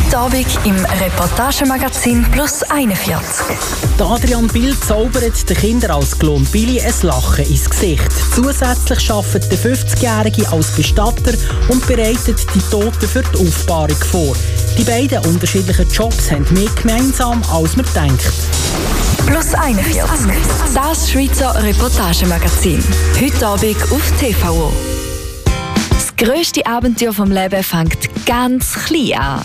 Heute Abend im Reportagemagazin Plus 41. Der Adrian Bill zaubert den Kindern als Klon Billy ein Lachen ins Gesicht. Zusätzlich arbeitet der 50-Jährige als Bestatter und bereitet die Toten für die Aufbahrung vor. Die beiden unterschiedlichen Jobs haben mehr gemeinsam, als man denkt. Plus 41. Das Schweizer Reportagemagazin. Heute Abend auf TVO. Das grösste Abenteuer vom Leben fängt ganz klein an.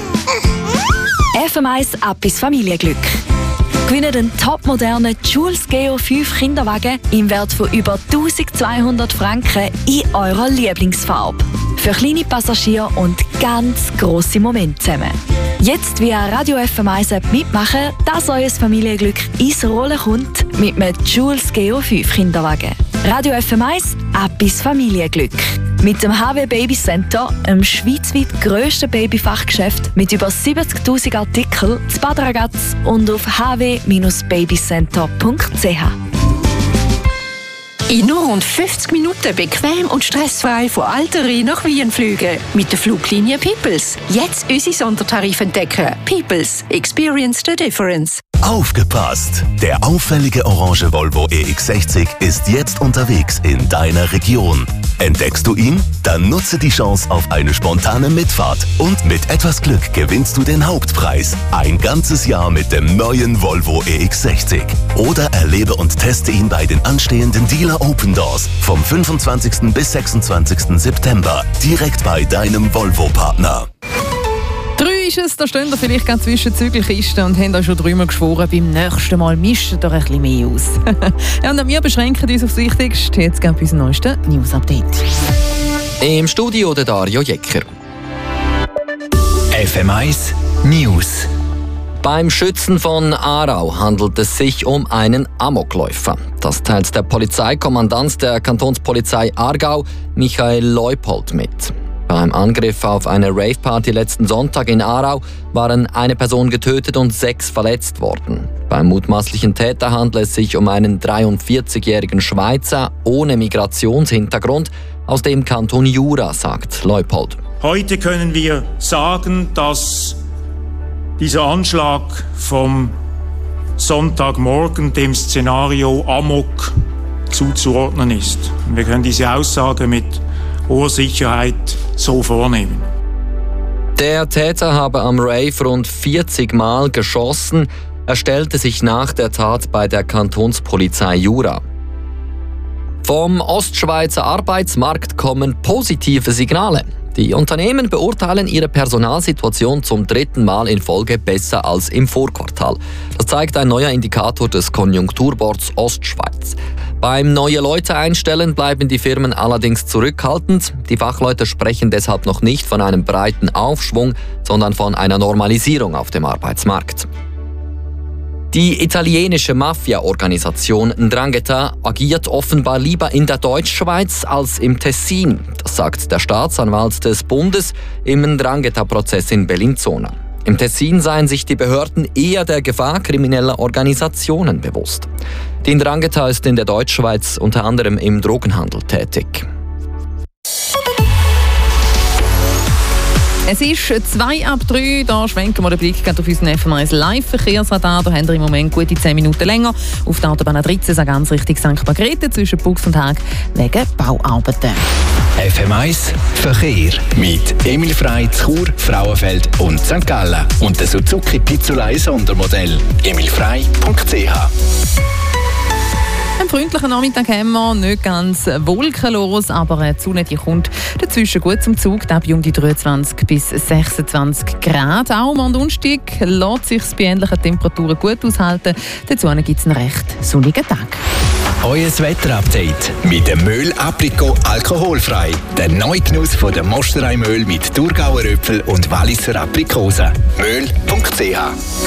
FM1 ab ins Familienglück. Gewinnen den topmodernen Jules Geo 5 Kinderwagen im Wert von über 1200 Franken in eurer Lieblingsfarbe. Für kleine Passagiere und ganz grosse Momente zusammen. Jetzt via Radio FM1 App mitmachen, dass euer Familienglück ins Rollen kommt mit einem Jules Geo 5 Kinderwagen. Radio FM1 ab ins Familienglück. Mit dem HW Baby Center, einem schweizweit grössten Babyfachgeschäft mit über 70'000 Artikeln, zu Bad Ragaz und auf hw-babycenter.ch. In nur rund 50 Minuten bequem und stressfrei von Alteri nach Wien fliegen. Mit der Fluglinie Peoples. Jetzt unsere Sondertarife entdecken. Peoples. Experience the difference. Aufgepasst! Der auffällige orange Volvo EX60 ist jetzt unterwegs in deiner Region. Entdeckst du ihn? Dann nutze die Chance auf eine spontane Mitfahrt. Und mit etwas Glück gewinnst du den Hauptpreis. Ein ganzes Jahr mit dem neuen Volvo EX60. Oder erlebe und teste ihn bei den anstehenden Dealer Open Doors vom 25. bis 26. September. Direkt bei deinem Volvo-Partner. 3 ist es, da stehen ihr vielleicht ganz zwischen Zügelkisten und haben euch schon dreimal geschworen, beim nächsten Mal mischt ihr doch ein bisschen mehr aus. Ja, und wir beschränken uns aufs Wichtigste. Jetzt geht unser neuestes News-Update. Im Studio der Dario Jecker. FM1 News. Beim Schützen von Aarau handelt es sich um einen Amokläufer. Das teilt der Polizeikommandant der Kantonspolizei Aargau, Michael Leupold, mit. Beim Angriff auf eine Rave-Party letzten Sonntag in Aarau waren eine Person getötet und 6 verletzt worden. Beim mutmaßlichen Täter handelt es sich um einen 43-jährigen Schweizer ohne Migrationshintergrund aus dem Kanton Jura, sagt Leupold. Heute können wir sagen, dass dieser Anschlag vom Sonntagmorgen dem Szenario Amok zuzuordnen ist. Wir können diese Aussage mit hoher Sicherheit so vornehmen. Der Täter habe am Rave rund 40 Mal geschossen. Er stellte sich nach der Tat bei der Kantonspolizei Jura. Vom Ostschweizer Arbeitsmarkt kommen positive Signale. Die Unternehmen beurteilen ihre Personalsituation zum 3. Mal in Folge besser als im Vorquartal. Das zeigt ein neuer Indikator des Konjunkturboards Ostschweiz. Beim neue Leute einstellen bleiben die Firmen allerdings zurückhaltend. Die Fachleute sprechen deshalb noch nicht von einem breiten Aufschwung, sondern von einer Normalisierung auf dem Arbeitsmarkt. Die italienische Mafia-Organisation 'Ndrangheta agiert offenbar lieber in der Deutschschweiz als im Tessin. Das sagt der Staatsanwalt des Bundes im 'Ndrangheta-Prozess in Bellinzona. Im Tessin seien sich die Behörden eher der Gefahr krimineller Organisationen bewusst. Die 'Ndrangheta ist in der Deutschschweiz unter anderem im Drogenhandel tätig. Es ist 2:03, da schwenken wir den Blick auf unseren FM1 Live-Verkehrsradar. Da haben wir im Moment gute 10 Minuten länger auf der Autobahn 13, so ganz Richtung St. Margrethe zwischen Bux und Haag wegen Bauarbeiten. FM1 Verkehr mit Emil Frey, Chur, Frauenfeld und St. Gallen und der Suzuki Pizzolei Sondermodell. emilfrey.ch. Einen freundlichen Nachmittag haben wir, nicht ganz wolkenlos, aber die Sonne die kommt dazwischen gut zum Zug, bei um die 23 bis 26 Grad. Auch am Donnerstag lässt sich bei ähnlichen Temperaturen gut aushalten. Dazu gibt es einen recht sonnigen Tag. Euer Wetterupdate mit dem Möhl Aprikot alkoholfrei. Der neue Genuss von der Mosterei Möhl mit Thurgauer Äpfel und Walliser Aprikosen. Möhl.ch.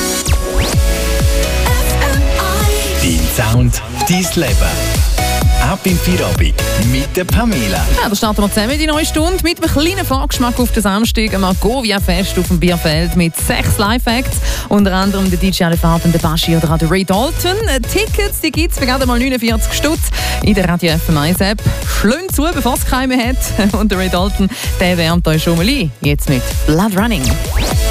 Dein Sound, dein Leben. Ab im Feierabend mit der Pamela. Ja, da starten wir zusammen in die neue Stunde mit einem kleinen Vorgeschmack auf den Samstag. Ein Margovia-Fest auf dem Bierfeld mit 6 Live-Acts. Unter anderem der DJ Alefab und der Baschi oder auch der Ray Dalton. Tickets gibt es für gerade mal 49 Stutz in der Radio FM1-App. Schön zu, bevor es Keime hat. Und der Ray Dalton, der wärmt euch schon mal ein. Jetzt mit Blood Running.